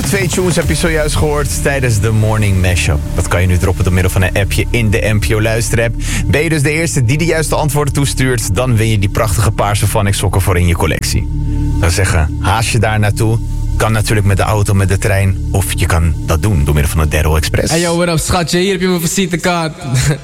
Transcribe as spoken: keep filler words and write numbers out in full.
Twee tunes heb je zojuist gehoord tijdens de Morning Mashup. Dat kan je nu droppen door middel van een appje in de N P O luisterapp. Ben je dus de eerste die de juiste antwoorden toestuurt, dan win je die prachtige paarse Vanik sokken voor in je collectie. Ik zou zeggen, haast je daar naartoe. Kan natuurlijk met de auto, met de trein. Of je kan dat doen door middel van de Darrow Express. Hey yo, what up schatje, hier heb je mijn visitekaart.